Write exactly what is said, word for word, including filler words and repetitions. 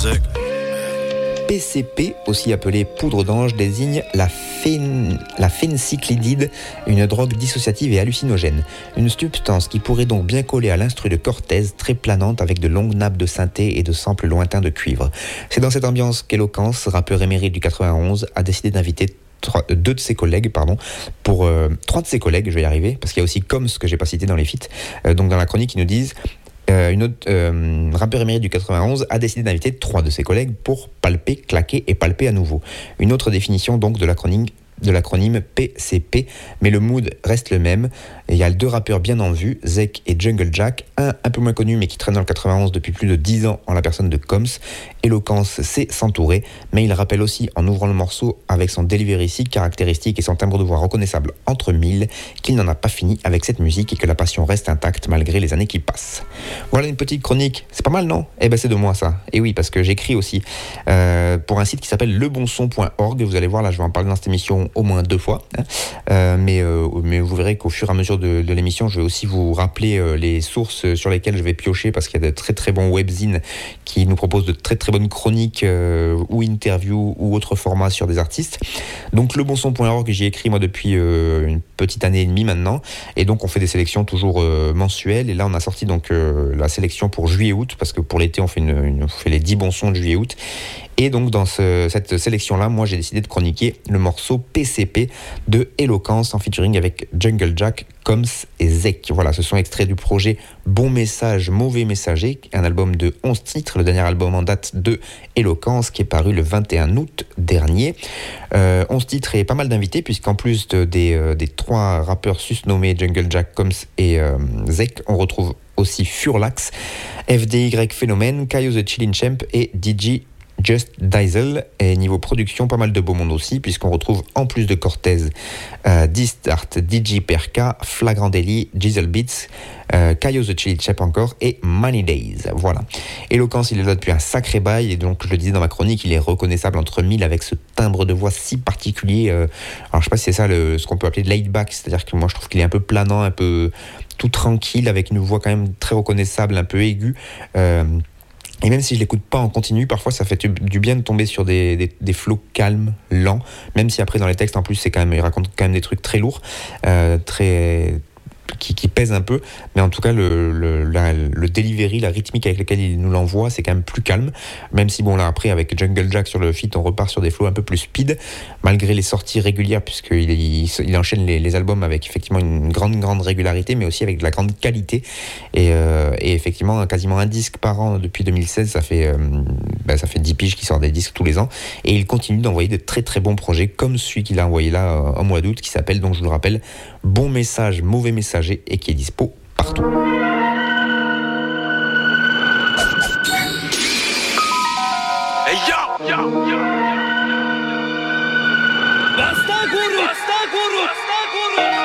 P C P, aussi appelée poudre d'ange, désigne la, phén... la phéncyclidide, une drogue dissociative et hallucinogène. Une substance qui pourrait donc bien coller à l'instru de Cortez, très planante avec de longues nappes de synthé et de samples lointains de cuivre. C'est dans cette ambiance qu'Eloquence, rappeur émérite du quatre-vingt-onze, a décidé d'inviter Trois, deux de ses collègues, pardon, pour euh, trois de ses collègues, je vais y arriver, parce qu'il y a aussi Combs que j'ai pas cité dans les feats. Euh, donc dans la chronique, ils nous disent euh, une autre euh, rappeur émérite du quatre-vingt-onze a décidé d'inviter trois de ses collègues pour palper, claquer et palper à nouveau. Une autre définition donc de l'acronyme de l'acronyme P C P, mais le mood reste le même. Et il y a deux rappeurs bien en vue, Zek et Jungle Jack, un un peu moins connu mais qui traîne dans le quatre-vingt-onze depuis plus de dix ans en la personne de Combs. Eloquence sait s'entourer, mais il rappelle aussi en ouvrant le morceau avec son delivery si caractéristique et son timbre de voix reconnaissable entre mille qu'il n'en a pas fini avec cette musique et que la passion reste intacte malgré les années qui passent. Voilà une petite chronique, c'est pas mal non ? Eh ben c'est de moi ça, et oui parce que j'écris aussi euh, pour un site qui s'appelle le bon son point org, vous allez voir là je vais en parler dans cette émission au moins deux fois, hein. euh, mais, euh, mais vous verrez qu'au fur et à mesure de, de l'émission je vais aussi vous rappeler euh, les sources sur lesquelles je vais piocher parce qu'il y a de très très bons webzines qui nous proposent de très très bonnes chroniques euh, ou interviews ou autres formats sur des artistes. Donc le bon son point org, j'y écris moi depuis euh, une petite année et demie maintenant, et donc on fait des sélections toujours euh, mensuelles, et là on a sorti donc euh, la sélection pour juillet-août, parce que pour l'été on fait, une, une, on fait les dix bons sons de juillet-août. Et donc dans ce, cette sélection-là, moi j'ai décidé de chroniquer le morceau P C P de Eloquence en featuring avec Jungle Jack, Combs et Zek. Voilà, ce sont extraits du projet Bon Message, Mauvais Messager, un album de onze titres, le dernier album en date de Eloquence qui est paru le vingt et un août dernier. Euh, onze titres et pas mal d'invités, puisqu'en plus de, des, euh, des trois rappeurs susnommés Jungle Jack, Combs et euh, Zek, on retrouve aussi Furlax, F D Y Phénomène, Kayo the Chillin' Champ et D J Just Diesel. Et niveau production, pas mal de beau monde aussi, puisqu'on retrouve en plus de Cortez, euh, D-Start, D J Perka, Flagrant Daily, Diesel Beats, euh, Kayo the Chili Chap encore et Money Days. Voilà. Eloquence, il est là depuis un sacré bail, et donc je le disais dans ma chronique, il est reconnaissable entre mille avec ce timbre de voix si particulier. Euh, alors je sais pas si c'est ça le, ce qu'on peut appeler laid back, c'est-à-dire que moi je trouve qu'il est un peu planant, un peu tout tranquille, avec une voix quand même très reconnaissable, un peu aiguë. Euh, Et même si je l'écoute pas en continu, parfois ça fait du bien de tomber sur des, des, des flows calmes, lents, même si après dans les textes en plus c'est quand même, il raconte quand même des trucs très lourds, euh, très qui, qui pèsent un peu, mais en tout cas le, le, la, le delivery, la rythmique avec laquelle il nous l'envoie, c'est quand même plus calme, même si bon là après avec Jungle Jack sur le feat on repart sur des flows un peu plus speed, malgré les sorties régulières, puisqu'il il, il enchaîne les, les albums avec effectivement une grande grande régularité, mais aussi avec de la grande qualité, et, euh, et effectivement quasiment un disque par an depuis deux mille seize, ça fait, euh, bah, ça fait dix piges qu'il sort des disques tous les ans, et il continue d'envoyer de très très bons projets, comme celui qu'il a envoyé là euh, au mois d'août, qui s'appelle, donc je vous le rappelle, Bon Message, Mauvais Messager, et qui est dispo partout. Hey yo, yo, yo. Basta guru, basta guru, basta guru.